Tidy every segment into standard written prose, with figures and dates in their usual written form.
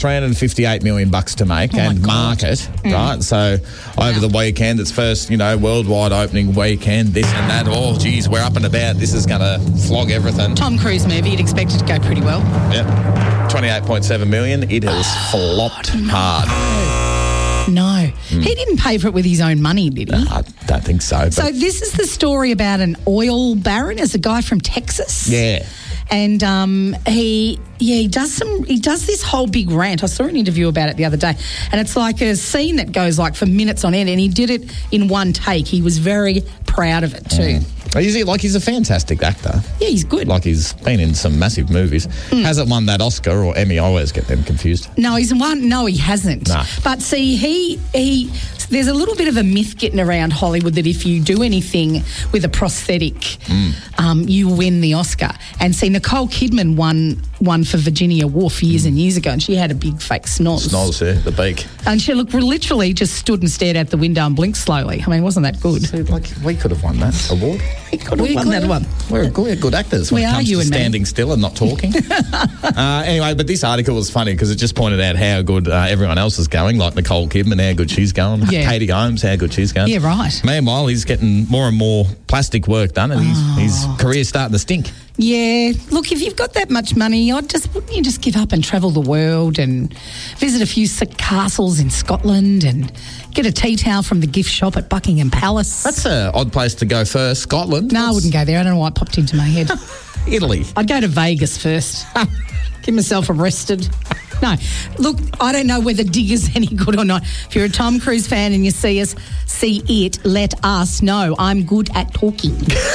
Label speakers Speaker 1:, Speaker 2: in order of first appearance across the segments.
Speaker 1: $358 million to make and market, right? So over the weekend, it's first, worldwide opening weekend, this and that. Oh, geez, we're up and about. This is going to flog everything.
Speaker 2: Tom Cruise movie, you'd expect it to go pretty well.
Speaker 1: Yep. $28.7 million. It has flopped hard.
Speaker 2: No. He didn't pay for it with his own money, did he?
Speaker 1: I don't think so. But
Speaker 2: So this is the story about an oil baron. It's a guy from Texas.
Speaker 1: yeah.
Speaker 2: And he does this whole big rant. I saw an interview about it the other day, and it's like a scene that goes like for minutes on end, and he did it in one take. He was very proud of it too.
Speaker 1: He's a fantastic actor.
Speaker 2: Yeah, he's good.
Speaker 1: Like he's been in some massive movies. Hasn't won that Oscar or Emmy. I always get them confused.
Speaker 2: No, he hasn't.
Speaker 1: Nah.
Speaker 2: But see, he there's a little bit of a myth getting around Hollywood that if you do anything with a prosthetic, you win the Oscar. And see, Nicole Kidman won for Virginia Woolf years and years ago, and she had a big fake snoz.
Speaker 1: Snoz, yeah, the beak.
Speaker 2: And she literally just stood and stared out the window and blinked slowly. I mean, wasn't that good?
Speaker 1: See, we could have won that award.
Speaker 2: We could have won that one.
Speaker 1: We're good actors when it comes to standing still and not talking. Anyway, but this article was funny because it just pointed out how good everyone else is going, like Nicole Kidman, how good she's going.
Speaker 2: Yeah.
Speaker 1: Katie Holmes, how good she's going.
Speaker 2: Yeah, right.
Speaker 1: Meanwhile, he's getting more and more plastic work done, and his career's starting to stink.
Speaker 2: Yeah, look, if you've got that much money, wouldn't you just give up and travel the world and visit a few castles in Scotland and get a tea towel from the gift shop at Buckingham Palace?
Speaker 1: That's an odd place to go first. Scotland?
Speaker 2: No, I wouldn't go there. I don't know why it popped into my head.
Speaker 1: Italy.
Speaker 2: I'd go to Vegas first. Get myself arrested. No, look, I don't know whether Digger's any good or not. If you're a Tom Cruise fan and you see it, let us know. I'm good at talking.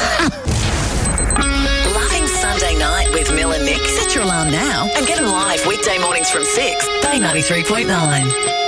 Speaker 3: Loving Sunday night with Mill and Nick. Set your alarm now and get them live weekday mornings from 6. Bay 93.9.